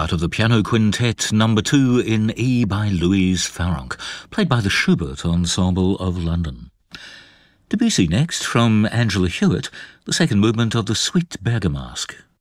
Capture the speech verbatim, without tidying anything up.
part of the Piano Quintet number two in E by Louise Farrenc, played by the Schubert Ensemble of London. Debussy next, from Angela Hewitt, the second movement of the Suite Bergamasque.